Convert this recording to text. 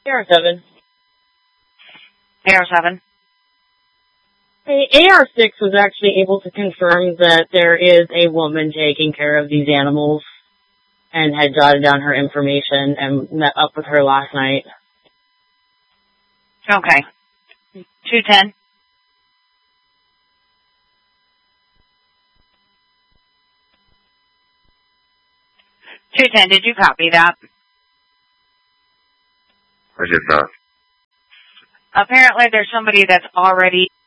AR-7. AR-7. Hey, AR-6 was actually able to confirm that there is a woman taking care of these animals and had jotted down her information and met up with her last night. Okay. 210. 210, did you copy that? I did not. Apparently there's somebody that's already